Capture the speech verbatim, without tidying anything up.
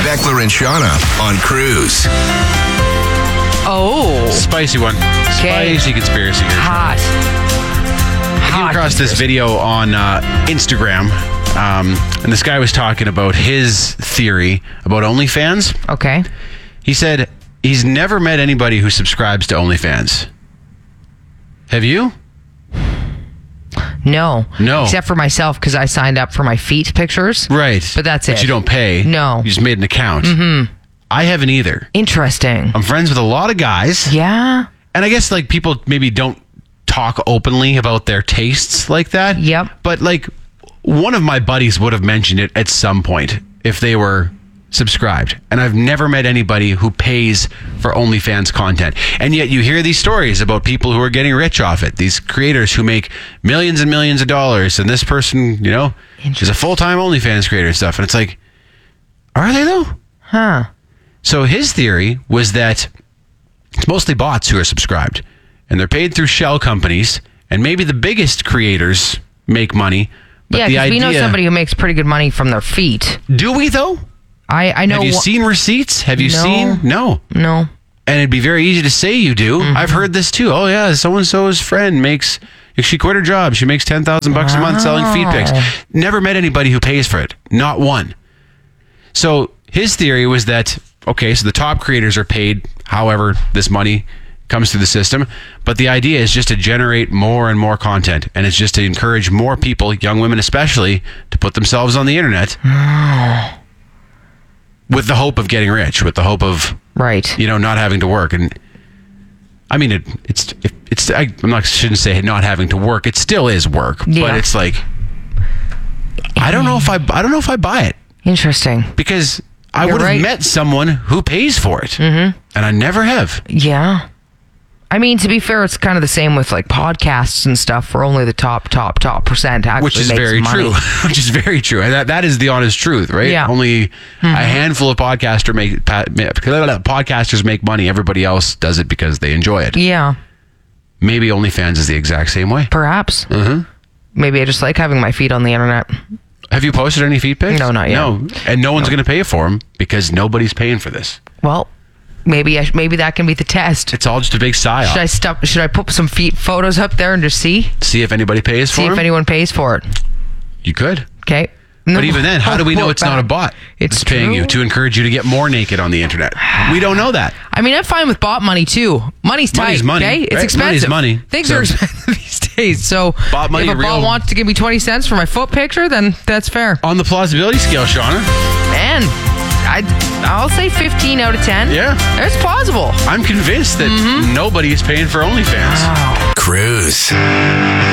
Beckler and Shauna on Cruise. Oh. Spicy one. Okay. Spicy conspiracy here. Hot. I came across this video on uh, Instagram, um, and this guy was talking about his theory about OnlyFans. Okay. He said he's never met anybody who subscribes to OnlyFans. Have you? No. No. Except for myself, because I signed up for my feet pictures. Right. But that's but it. you don't pay. No. You just made an account. Mm-hmm. I haven't either. Interesting. I'm friends with a lot of guys. Yeah. And I guess like people maybe don't talk openly about their tastes like that. Yep. But like one of my buddies would have mentioned it at some point if they were subscribed. And I've never met anybody who pays for OnlyFans content. And yet you hear these stories about people who are getting rich off it. These creators who make millions and millions of dollars. And this person, you know, is a full-time OnlyFans creator and stuff. And it's like, are they though? Huh. So his theory was that it's mostly bots who are subscribed, and they're paid through shell companies, and maybe the biggest creators make money. But yeah, the because idea, we know somebody who makes pretty good money from their feet. Do we though? I, I know. Have you wh- seen receipts? Have you No. seen? No. No. And it'd be very easy to say you do. Mm-hmm. I've heard this too. Oh yeah, so and so's friend makes. She quit her job. She makes ten thousand bucks a month selling feed pics. Never met anybody who pays for it. Not one. So his theory was that. Okay, so the top creators are paid however this money comes through the system, but the idea is just to generate more and more content, and it's just to encourage more people, young women especially, to put themselves on the internet with the hope of getting rich, with the hope of, Right. you know, not having to work. And I mean, it, it's it, it's I, I'm not shouldn't say not having to work. It still is work, Yeah. but it's like I don't know if I I don't know if I buy it Interesting. because I You're would have right. met someone who pays for it, mm-hmm. and I never have. Yeah. I mean, to be fair, it's kind of the same with like podcasts and stuff where only the top, top, top percent actually Which is makes very money. true. Which is very true. And that that is the honest truth, right? Yeah. Only Mm-hmm. a handful of podcaster make pa- podcasters make money. Everybody else does it because they enjoy it. Yeah. Maybe OnlyFans is the exact same way. Perhaps. Mm-hmm. Maybe I just like having my feet on the internet. Have you posted any feed pics? No, not yet. No, and no one's going to pay for them because nobody's paying for this. Well, maybe I sh- maybe that can be the test. It's all just a big psyop. Should I stop? Should I put some feet photos up there and just see See if anybody pays for see if them? anyone pays for it? You could. Okay. But even then, how do we know Well, it's not a bot? It's paying true. you to encourage you to get more naked on the internet. We don't know that. I mean, I'm fine with bot money too. Money's tight. Money's money, Okay, it's right? expensive. Money's money. Things So- are expensive these days. So Bot money, if a bot real- wants to give me twenty cents for my foot picture, then that's fair. On the plausibility scale, Shauna, Man, I I'll say fifteen out of ten. Yeah. It's plausible. I'm convinced that nobody is paying for OnlyFans. Cruise.